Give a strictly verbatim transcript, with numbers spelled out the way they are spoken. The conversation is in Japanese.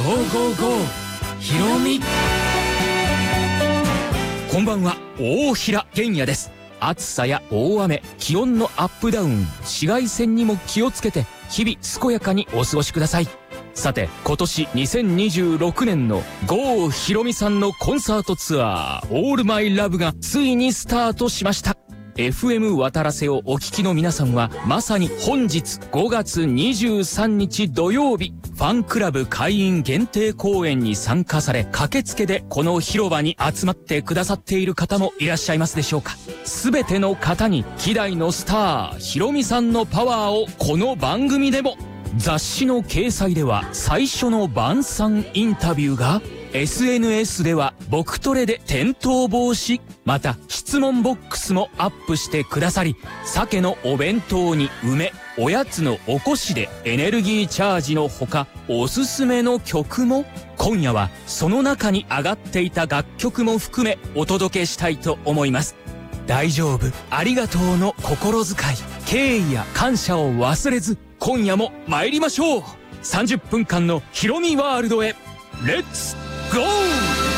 ゴーゴーゴーひろみ。こんばんは、大平玄也です。暑さや大雨、気温のアップダウン、紫外線にも気をつけて日々健やかにお過ごしください。さて、今年にせんにじゅうろくねんの郷ひろみさんのコンサートツアーオールマイラブがついにスタートしました。 エフエム 渡らせをお聞きの皆さんはまさに本日ごがつにじゅうさんにち土曜日、ファンクラブ会員限定公演に参加され、駆けつけでこの広場に集まってくださっている方もいらっしゃいますでしょうか。すべての方に希代のスターひろみさんのパワーをこの番組でも。雑誌の掲載では最初の晩餐インタビューが、 エスエヌエス では僕トレで転倒防止、また質問ボックスもアップしてくださり、鮭のお弁当に梅、おやつのおこしでエネルギーチャージのほか、おすすめの曲も、今夜はその中に上がっていた楽曲も含めお届けしたいと思います。大丈夫、ありがとうの心遣い、敬意や感謝を忘れず、今夜も参りましょう。さんじゅっぷんかんのひろみワールドへレッツゴー。